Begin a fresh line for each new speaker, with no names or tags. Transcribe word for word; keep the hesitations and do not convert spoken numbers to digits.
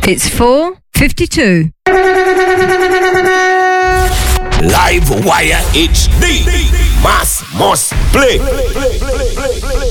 It's four fifty-two.
Live Wire H D. Mass must play.